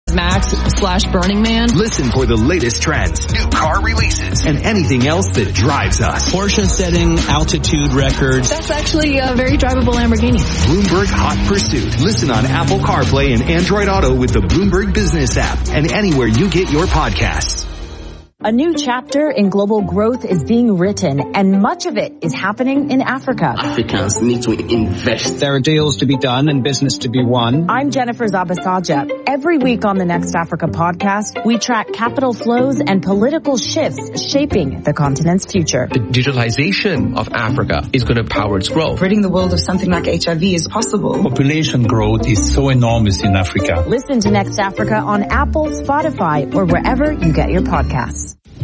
Max/Burning Man. Listen for the latest trends, new car releases, and anything else that drives us. Porsche setting altitude records. That's actually a very drivable Lamborghini. Bloomberg Hot Pursuit. Listen on Apple CarPlay and Android Auto with the Bloomberg Business app and anywhere you get your podcasts. A new chapter in global growth is being written, and much of it is happening in Africa. Africans need to invest. There are deals to be done and business to be won. I'm Jennifer Zabasaja. Every week on the Next Africa podcast, we track capital flows and political shifts shaping the continent's future. The digitalization of Africa is going to power its growth. Ridding the world of something like HIV is possible. Population growth is so enormous in Africa. Listen to Next Africa on Apple, Spotify, or wherever you get your podcasts.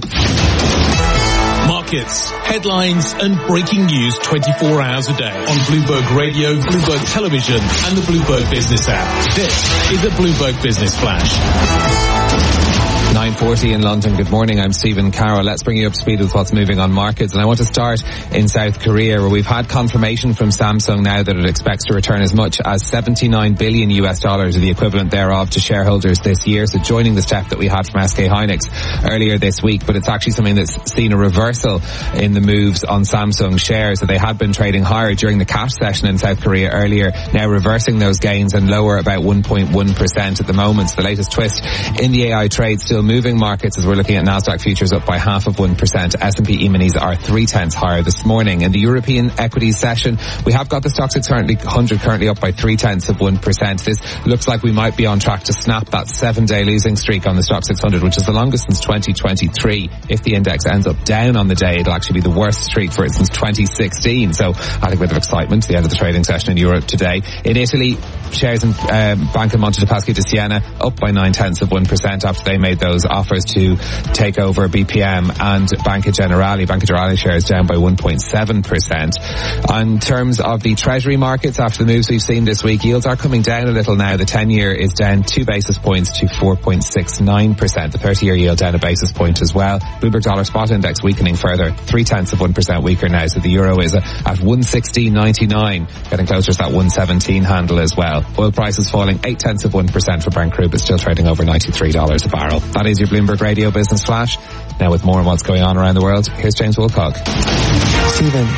Markets, headlines and breaking news 24 hours a day on Bloomberg Radio, Bloomberg Television and the Bloomberg Business app. This is the Bloomberg Business Flash. 9:40 in London. Good morning. I'm Stephen Carroll. Let's bring you up to speed with what's moving on markets. And I want to start in South Korea, where we've had confirmation from Samsung now that it expects to return as much as $79 billion or the equivalent thereof to shareholders this year. So joining the step that we had from SK Hynix earlier this week, but it's actually something that's seen a reversal in the moves on Samsung shares. So they had been trading higher during the cash session in South Korea earlier, now reversing those gains and lower about 1.1% at the moment. So the latest twist in the AI trade, still moving markets as we're looking at Nasdaq futures up by 0.5%. S&P E-minis are 0.3 higher this morning. In the European equities session, we have got the Stoxx 600 currently up by 0.3%. This looks like we might be on track to snap that 7-day losing streak on the Stoxx 600, which is the longest since 2023. If the index ends up down on the day, it'll actually be the worst streak for it since 2016. So adding a bit of excitement to the end of the trading session in Europe today. In Italy, shares in Banca Monte dei Paschi di Siena up by 0.9% after they made those offers to take over BPM, and Banca Generali shares down by 1.7%. In terms of the treasury markets, after the moves we've seen this week, yields are coming down a little now. The 10-year is down 2 basis points to 4.69%. The 30-year yield down a basis point as well. Bloomberg Dollar Spot Index weakening further, 0.3% weaker now. So the euro is at 116.99, getting closer to that 117 handle as well. Oil prices falling 0.8% for Brent crude, but still trading over $93 a barrel. That is your Bloomberg Radio Business Flash. Now with more on what's going on around the world, here's James Woolcock. Stephen,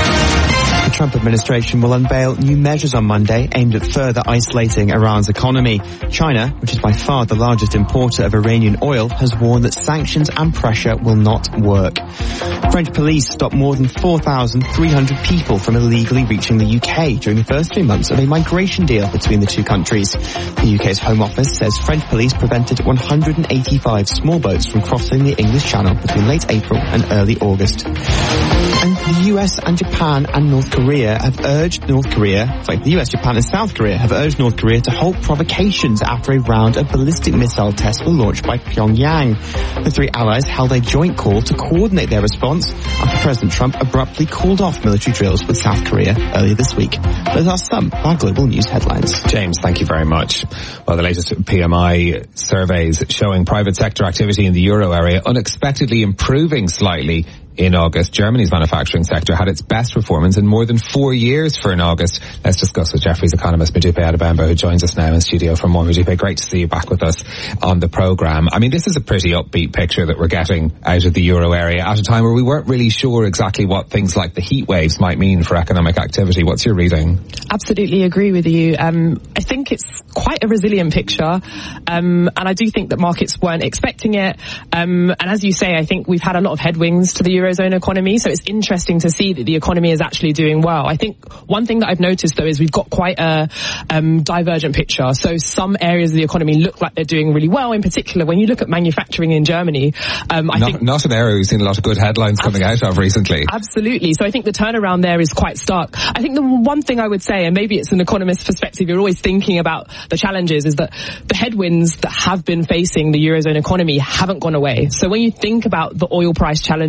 the Trump administration will unveil new measures on Monday aimed at further isolating Iran's economy. China, which is by far the largest importer of Iranian oil, has warned that sanctions and pressure will not work. French police stopped more than 4,300 people from illegally reaching the UK during the first 3 months of a migration deal between the two countries. The UK's Home Office says French police prevented 185 small boats from crossing the English Channel between late April and early August. And the US and Japan and North Korea have urged the US, Japan and South Korea have urged North Korea to halt provocations after a round of ballistic missile tests were launched by Pyongyang. The three allies held a joint call to coordinate their response after President Trump abruptly called off military drills with South Korea earlier this week. Those are some of our global news headlines. James, thank you very much. Well, the latest PMI surveys showing private sector activity in the euro area unexpectedly improving slightly in August. Germany's manufacturing sector had its best performance in more than 4 years for an August. Let's discuss with Jefferies economist Modupe Adebemba, who joins us now in studio for more. Modupe, great to see you back with us on the programme. I mean, this is a pretty upbeat picture that we're getting out of the euro area at a time where we weren't really sure exactly what things like the heat waves might mean for economic activity. What's your reading? Absolutely agree with you. I think it's quite a resilient picture, and I do think that markets weren't expecting it. And as you say, I think we've had a lot of headwinds to the Eurozone economy, so it's interesting to see that the economy is actually doing well. I think one thing that I've noticed, though, is we've got quite a divergent picture. So some areas of the economy look like they're doing really well. In particular, when you look at manufacturing in Germany, I think not an area we've seen a lot of good headlines coming out of recently. Absolutely. So I think the turnaround there is quite stark. I think the one thing I would say, and maybe it's an economist's perspective, you're always thinking about the challenges, is that the headwinds that have been facing the Eurozone economy haven't gone away. So when you think about the oil price challenges,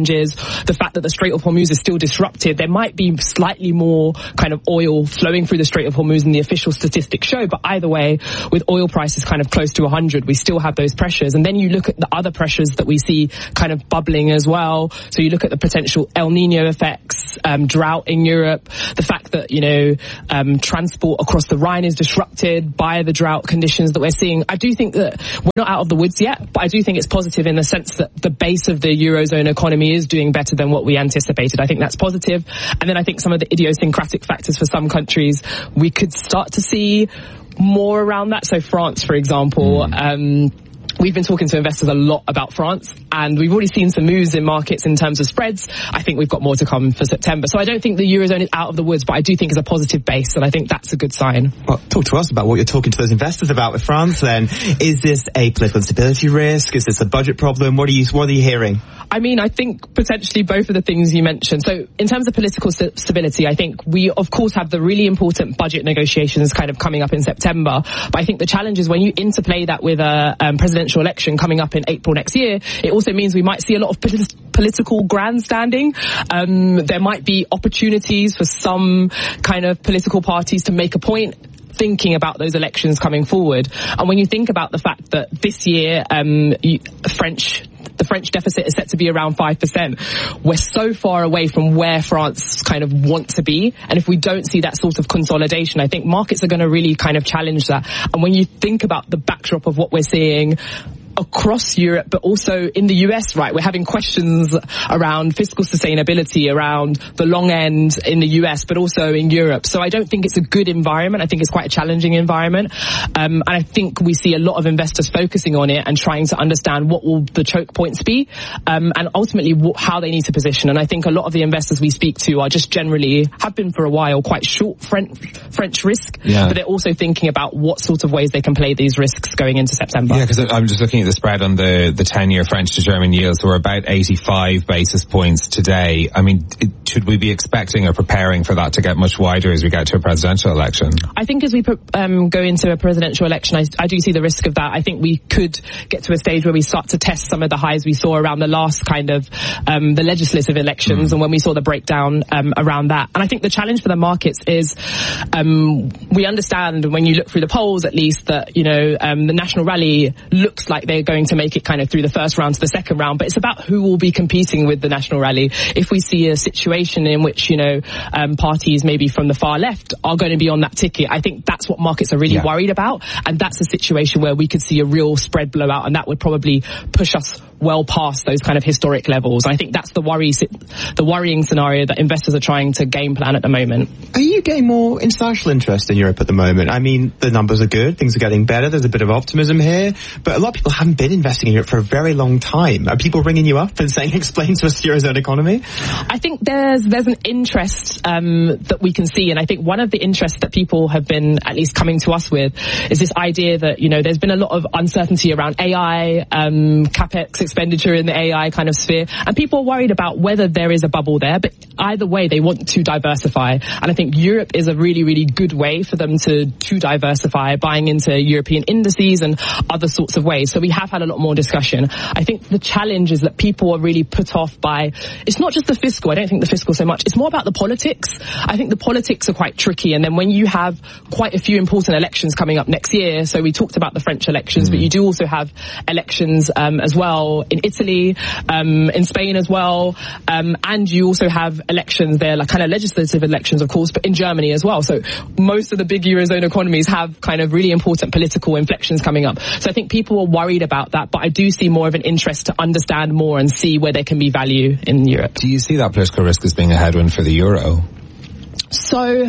the fact that the Strait of Hormuz is still disrupted, there might be slightly more kind of oil flowing through the Strait of Hormuz than the official statistics show. But either way, with oil prices kind of close to 100, we still have those pressures. And then you look at the other pressures that we see kind of bubbling as well. So you look at the potential El Nino effects, drought in Europe, the fact that, transport across the Rhine is disrupted by the drought conditions that we're seeing. I do think that we're not out of the woods yet, but I do think it's positive in the sense that the base of the Eurozone economy is doing better than what we anticipated. I think that's positive. And then I think some of the idiosyncratic factors for some countries, we could start to see more around that. So France, for example, we've been talking to investors a lot about France, and we've already seen some moves in markets in terms of spreads. I think we've got more to come for September. So I don't think the Eurozone is out of the woods, but I do think it's a positive base, and I think that's a good sign. Well, talk to us about what you're talking to those investors about with France then. Is this a political instability risk? Is this a budget problem? What are you hearing? I mean, I think potentially both of the things you mentioned. So in terms of political stability, I think we, of course, have the really important budget negotiations kind of coming up in September. But I think the challenge is when you interplay that with a presidential election coming up in April next year, it also means we might see a lot of political grandstanding. There might be opportunities for some kind of political parties to make a point thinking about those elections coming forward. And when you think about the fact that this year, the French deficit is set to be around 5%. We're so far away from where France kind of want to be. And if we don't see that sort of consolidation, I think markets are going to really kind of challenge that. And when you think about the backdrop of what we're seeing across Europe, but also in the US, right? We're having questions around fiscal sustainability, around the long end in the US, but also in Europe. So I don't think it's a good environment. I think it's quite a challenging environment. And I think we see a lot of investors focusing on it and trying to understand what will the choke points be, and ultimately how they need to position. And I think a lot of the investors we speak to are just generally, have been for a while, quite short French risk, but they're also thinking about what sort of ways they can play these risks going into September. Yeah, because I'm just looking at the spread on the 10-year French to German yields. So we're about 85 basis points today. I mean, should we be expecting or preparing for that to get much wider as we get to a presidential election? I think as we go into a presidential election, I do see the risk of that. I think we could get to a stage where we start to test some of the highs we saw around the last kind of the legislative elections, and when we saw the breakdown around that. And I think the challenge for the markets is we understand when you look through the polls, at least, that the National Rally looks like they're going to make it kind of through the first round to the second round, but it's about who will be competing with the National Rally. If we see a situation in which parties maybe from the far left are going to be on that ticket, I think that's what markets are really worried about, and that's a situation where we could see a real spread blowout, and that would probably push us well past those kind of historic levels. I think that's the worrying scenario that investors are trying to game plan at the moment. Are you getting more international interest in Europe at the moment? I mean, the numbers are good, things are getting better, there's a bit of optimism here, but a lot of people haven't been investing in Europe for a very long time. Are people ringing you up and saying, explain to us the Eurozone economy? I think there's an interest that we can see, and I think one of the interests that people have been at least coming to us with is this idea that, there's been a lot of uncertainty around AI, capex expenditure in the AI kind of sphere, and people are worried about whether there is a bubble there, but either way they want to diversify, and I think Europe is a really, really good way for them to diversify, buying into European indices and other sorts of ways. So we have had a lot more discussion. I think the challenge is that people are really put off by, it's not just the fiscal, I don't think the fiscal so much, it's more about the politics. I think the politics are quite tricky, and then when you have quite a few important elections coming up next year, so we talked about the French elections, but you do also have elections as well in Italy, in Spain as well, and you also have elections there, like kind of legislative elections, of course, but in Germany as well. So most of the big Eurozone economies have kind of really important political inflections coming up. So I think people are worried about that, but I do see more of an interest to understand more and see where there can be value in Europe. Do you see that political risk as being a headwind for the euro? So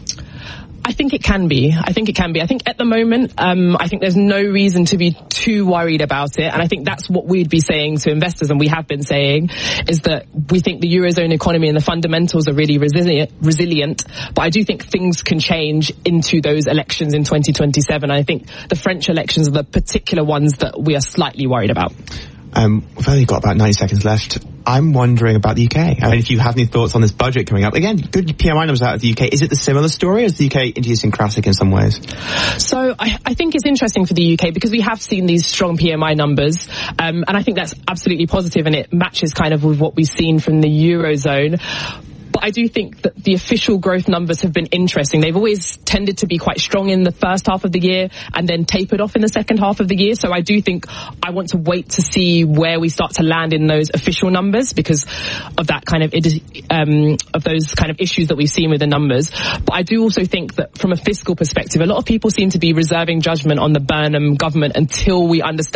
I think it can be. I think at the moment, I think there's no reason to be too worried about it. And I think that's what we'd be saying to investors, and we have been saying, is that we think the Eurozone economy and the fundamentals are really resilient. But I do think things can change into those elections in 2027. I think the French elections are the particular ones that we are slightly worried about. We've only got about 90 seconds left. I'm wondering about the UK. I mean, if you have any thoughts on this budget coming up. Again, good PMI numbers out of the UK. Is it the similar story, or is the UK idiosyncratic in some ways? So I think it's interesting for the UK because we have seen these strong PMI numbers, and I think that's absolutely positive, and it matches kind of with what we've seen from the Eurozone. But I do think that the official growth numbers have been interesting. They've always tended to be quite strong in the first half of the year and then tapered off in the second half of the year. So I do think I want to wait to see where we start to land in those official numbers because of that kind of those kind of issues that we've seen with the numbers. But I do also think that from a fiscal perspective, a lot of people seem to be reserving judgment on the Burnham government until we understand